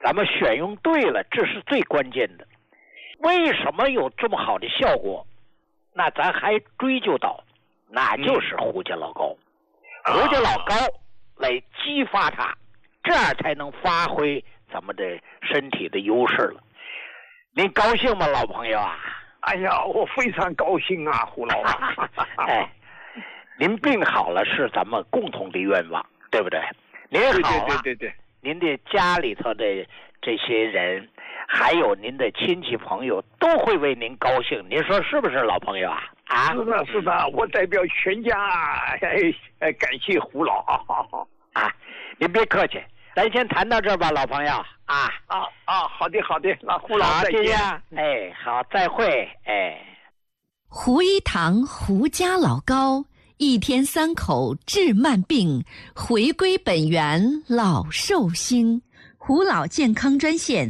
咱们选用对了，这是最关键的。为什么有这么好的效果？那咱还追究到，那就是胡家老高。胡家老高来激发他，这样才能发挥咱们的身体的优势了。您高兴吗，老朋友啊？ 哎呀，我非常高兴啊，胡老啊！ 哎，您病好了是咱们共同的愿望，对不对？您好了， 对， 您的家里头的这些人，还有您的亲戚朋友，都会为您高兴。您说是不是，老朋友啊？啊， 是的，我代表全家感谢胡老啊！您别客气，咱先谈到这儿吧，老朋友啊！ 好的，那胡老再见。 哎，好，再会，哎。 胡一堂胡家老高，一天3口治慢病，回归本源老寿星。胡老健康专线